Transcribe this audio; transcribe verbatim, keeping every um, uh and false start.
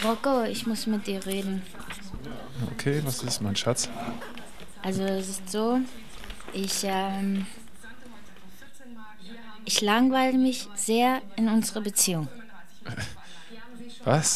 Rocco, ich muss mit dir reden. Okay, was ist, mein Schatz? Also es ist so, ich, ähm, ich langweile mich sehr in unserer Beziehung. Was?